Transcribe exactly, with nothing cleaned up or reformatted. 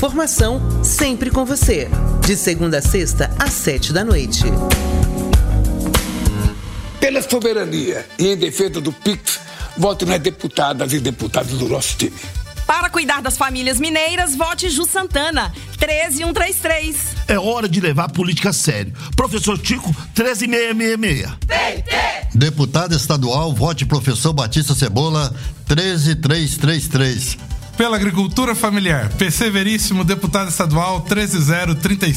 informação sempre com você. De segunda a sexta, às sete da noite. Pela soberania e em defesa do Pix, vote nas deputadas e deputados do nosso time. Para cuidar das famílias mineiras, vote Ju Santana, treze mil cento e trinta e três. É hora de levar a política a sério. Professor Tico, treze mil seiscentos e sessenta e seis. Deputado estadual, vote Professor Batista Cebola, treze mil trezentos e trinta e três. Pela agricultura familiar, P C Veríssimo, deputado estadual, treze mil trinta e